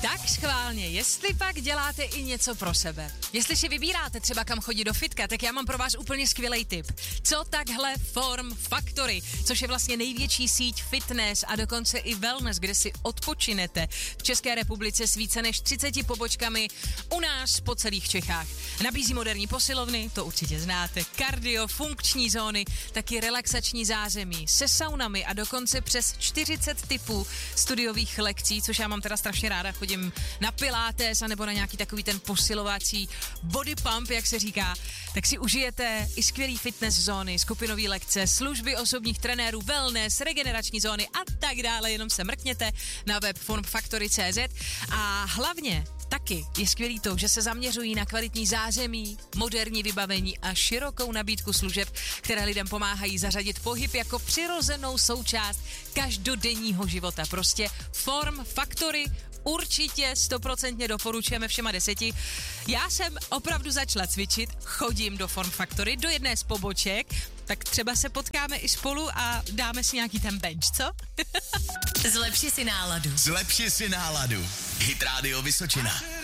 Tak schválně, jestli pak děláte i něco pro sebe. Jestli si vybíráte třeba kam chodit do fitka, tak já mám pro vás úplně skvělej tip. Co takhle Form Factory, což je vlastně největší síť fitness a dokonce i wellness, kde si odpočinete v České republice s více než 30 pobočkami u nás po celých Čechách. Nabízí moderní posilovny, to určitě znáte, kardio, funkční zóny, taky relaxační zázemí se saunami a dokonce přes 40 typů studiových lekcí, což já mám teda strašně ráda, chodím na pilates anebo na nějaký takový ten posilovací body pump, jak se říká, tak si užijete i skvělý fitness zóny, skupinové lekce, služby osobních trenérů, wellness, regenerační zóny a tak dále, jenom se mrkněte na web formfactory.cz a hlavně taky je skvělý to, že se zaměřují na kvalitní zázemí, moderní vybavení a širokou nabídku služeb, které lidem pomáhají zařadit pohyb jako přirozenou součást každodenního života. Prostě Form Factory určitě 100% doporučujeme všema 10. Já jsem opravdu začala cvičit, chodím do Form Factory, do jedné z poboček, tak třeba se potkáme i spolu a dáme si nějaký ten bench, co? Zlepši si náladu. Zlepši si náladu. Hit Radio Vysočina.